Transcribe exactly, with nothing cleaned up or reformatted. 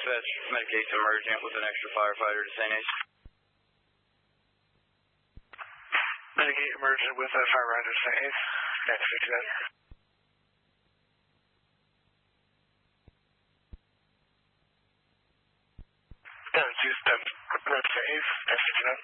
Dispatch, Medicate emergent with an extra firefighter to Saint Ace. Medicate emergent with a firefighter to Saint Ace. Next fifty-nine. Down two steps, road to Saint Ace. Next fifty-nine.